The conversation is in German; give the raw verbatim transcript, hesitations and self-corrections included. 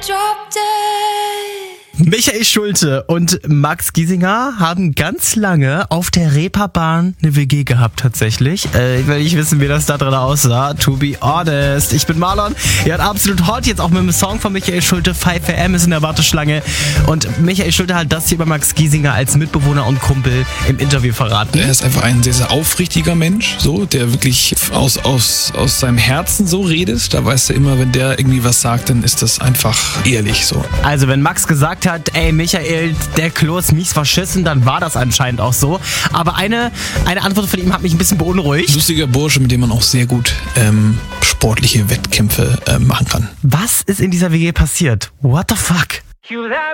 Drop dead. Michael Schulte und Max Giesinger haben ganz lange auf der Reeperbahn eine W G gehabt tatsächlich. Äh, ich will nicht wissen, wie das da drin aussah. To be honest. Ich bin Marlon. Ihr hört absolut hot jetzt auch mit dem Song von Michael Schulte. fünf A M ist in der Warteschlange. Und Michael Schulte hat das hier bei Max Giesinger als Mitbewohner und Kumpel im Interview verraten. Er ist einfach ein sehr, sehr aufrichtiger Mensch, so, der wirklich aus, aus, aus seinem Herzen so redet. Da weißt du immer, wenn der irgendwie was sagt, dann ist das einfach ehrlich so. Also wenn Max gesagt hat, ey Michael, der Klo ist mies verschissen, dann war das anscheinend auch so. Aber eine, eine Antwort von ihm hat mich ein bisschen beunruhigt. Lustiger Bursche, mit dem man auch sehr gut ähm, sportliche Wettkämpfe äh, machen kann. Was ist in dieser W G passiert? What the fuck?